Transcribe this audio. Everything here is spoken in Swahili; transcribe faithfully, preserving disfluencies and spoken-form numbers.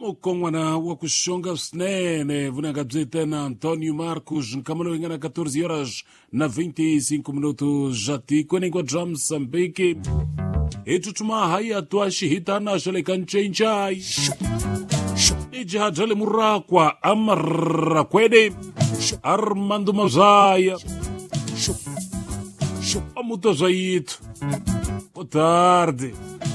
mukongwana wa kushonga snene vunangabze tena Antonio Marcos nkamalo ingana catorze horas na vinte e cinco minutos jati kwenengwa drum Moçambique etutuma haya tuashi hitana shale kanchenchai ijihajale murakwa amara kwede Armando Mazaya amuta zaitu boa tarde